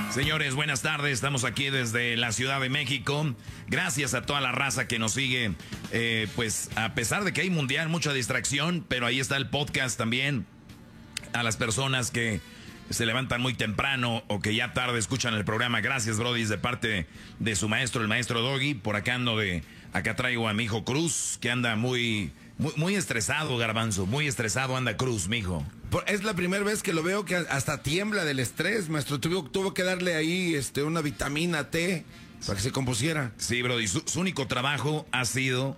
Señores, buenas tardes. Estamos aquí desde la Ciudad de México. Gracias a toda la raza que nos sigue. Pues a pesar de que hay mundial, mucha distracción, pero ahí está el podcast también. A las personas que se levantan muy temprano o que ya tarde escuchan el programa. Gracias, Brody, de parte de su maestro, el maestro Doggy. Por acá acá traigo a mi hijo Cruz, que anda muy estresado, Garbanzo. Muy estresado anda Cruz, mijo. Es la primera vez que lo veo que hasta tiembla del estrés, maestro. Tuvo que darle ahí una vitamina T para que se compusiera. Sí, Brody, su único trabajo ha sido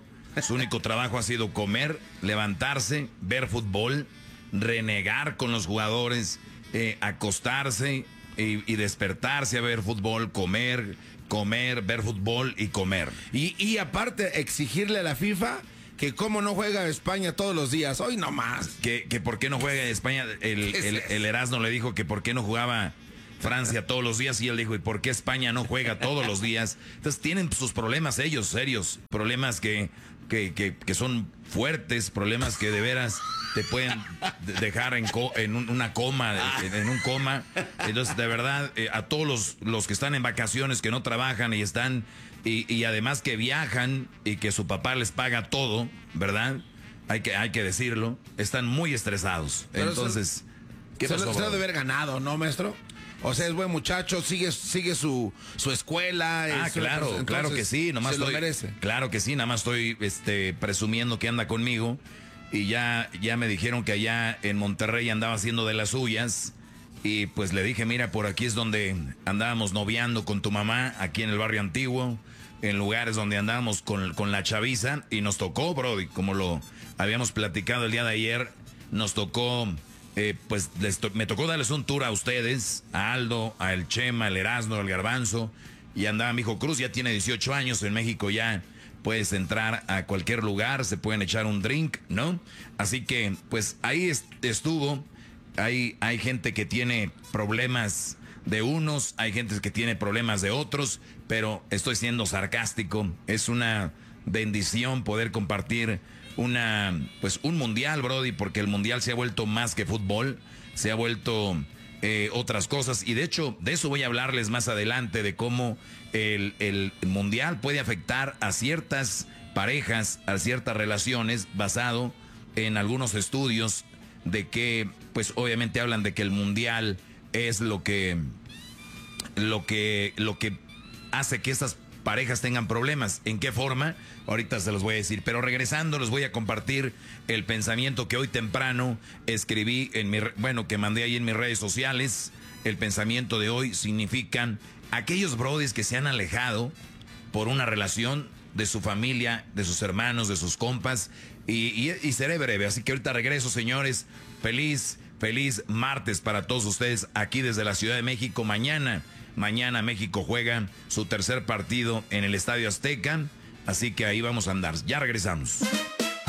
comer, levantarse, ver fútbol, renegar con los jugadores, acostarse y despertarse a ver fútbol, comer, ver fútbol y comer. Y aparte exigirle a la FIFA que cómo no juega España todos los días, hoy no más. Que por qué no juega España, el Erasmo le dijo que por qué no jugaba Francia todos los días y él dijo, ¿y por qué España no juega todos los días? Entonces tienen sus problemas ellos, serios, problemas que son fuertes, problemas que de veras te pueden dejar en un coma. Entonces, de verdad, a todos los que están en vacaciones, que no trabajan y están, y además que viajan y que su papá les paga todo, ¿verdad? Hay que decirlo, están muy estresados. Pero entonces, ¿qué pasó? Se lo debe haber ganado, ¿no, maestro? O sea, es buen muchacho, sigue su escuela. Claro que sí, nomás lo merece. Claro que sí, nada más estoy presumiendo que anda conmigo. Y ya me dijeron que allá en Monterrey andaba haciendo de las suyas. Y pues le dije, mira, por aquí es donde andábamos noviando con tu mamá, aquí en el barrio antiguo, en lugares donde andábamos con la chaviza. Y nos tocó, Brody, como lo habíamos platicado el día de ayer, nos tocó... pues me tocó darles un tour a ustedes, a Aldo, a El Chema, el Erasmo, el Garbanzo, y andaba mi hijo Cruz, ya tiene 18 años, en México ya puedes entrar a cualquier lugar, se pueden echar un drink, ¿no? Así que, pues ahí estuvo, hay gente que tiene problemas de unos, hay gente que tiene problemas de otros, pero estoy siendo sarcástico, es una bendición poder compartir un mundial, Brody, porque el mundial se ha vuelto más que fútbol, se ha vuelto otras cosas, y de hecho de eso voy a hablarles más adelante, de cómo el mundial puede afectar a ciertas parejas, a ciertas relaciones, basado en algunos estudios de que, pues obviamente hablan de que el mundial es lo que hace que estas parejas tengan problemas. ¿En qué forma? Ahorita se los voy a decir. Pero regresando, les voy a compartir el pensamiento que hoy temprano escribí que mandé ahí en mis redes sociales. El pensamiento de hoy significan aquellos brodis que se han alejado por una relación de su familia, de sus hermanos, de sus compas. Y seré breve. Así que ahorita regreso, señores. Feliz martes para todos ustedes aquí desde la Ciudad de México. Mañana México juega su tercer partido en el Estadio Azteca, así que ahí vamos a andar. Ya regresamos.